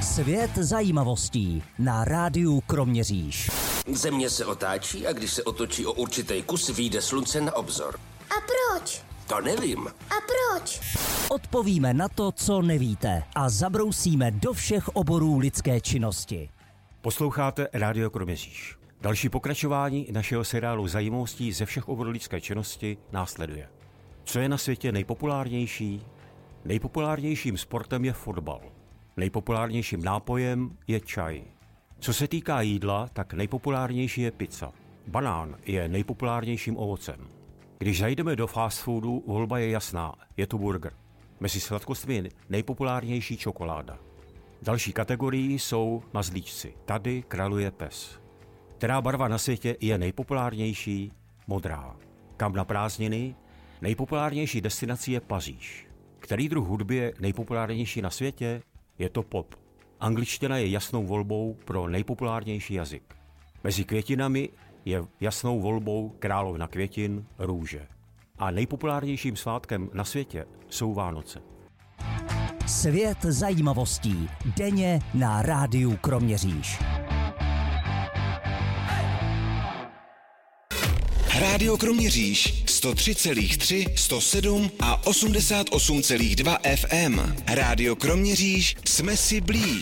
Svět zajímavostí na rádiu Kroměříž. Země se otáčí a když se otočí o určitý kus, vyjde slunce na obzor. A proč? To nevím. A proč? Odpovíme na to, co nevíte a zabrousíme do všech oborů lidské činnosti. Posloucháte Rádio Kroměříž. Další pokračování našeho seriálu zajímavostí ze všech oborů lidské činnosti následuje. Co je na světě nejpopulárnější? Nejpopulárnějším sportem je fotbal. Nejpopulárnějším nápojem je čaj. Co se týká jídla, tak nejpopulárnější je pizza. Banán je nejpopulárnějším ovocem. Když zajdeme do fast foodu, volba je jasná, je to burger. Mezi sladkostmi nejpopulárnější čokoláda. Další kategorií jsou mazlíčci. Tady králuje pes. Která barva na světě je nejpopulárnější? Modrá. Kam na prázdniny? Nejpopulárnější destinací je Paříž. Který druh hudby je nejpopulárnější na světě? Je to pop. Angličtina je jasnou volbou pro nejpopulárnější jazyk. Mezi květinami je jasnou volbou královna květin růže. A nejpopulárnějším svátkem na světě jsou Vánoce. Svět zajímavostí denně na rádiu Kroměříž. Rádio Kroměříž 103,3, 107 a 88,2 FM. Rádio Kroměříž, jsme si blíž.